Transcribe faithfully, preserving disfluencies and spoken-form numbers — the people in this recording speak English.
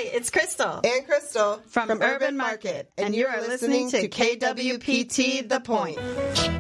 it's Crystal. And Crystal from, from Urban Market. And, and you are listening to K W P T The Point.